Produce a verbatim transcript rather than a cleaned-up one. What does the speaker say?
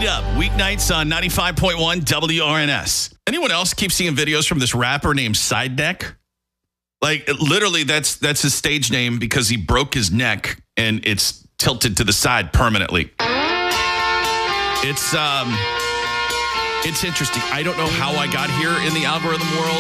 Beat Up, weeknights on ninety-five point one W R N S. Anyone else keep seeing videos from this rapper named Side Neck? Like, literally, that's that's his stage name because he broke his neck and it's tilted to the side permanently. It's um, it's interesting. I don't know how I got here in the algorithm world.